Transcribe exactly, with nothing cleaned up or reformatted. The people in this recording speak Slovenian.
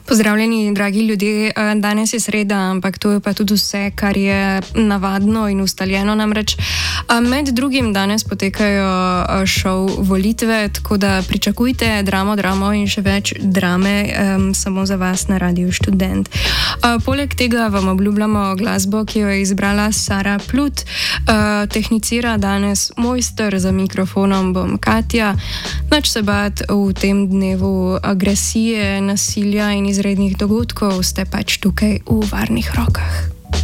Pozdravljeni, dragi ljudje. Danes je sreda, ampak to je pa tudi vse, kar je navadno in ustaljeno. Namreč med drugim danes potekajo šov volitve, tako da pričakujte dramo, dramo in še več drame um, samo za vas na Radiu Študent. Uh, poleg tega vam obljubljamo glasbo, ki jo je izbrala Sara Plut. Uh, tehnicira danes mojster, za mikrofonom bom Katja. Nič se bat, v tem dnevu agresije, nasilja in izrednih dogodkov ste pač tukaj v varnih rokah.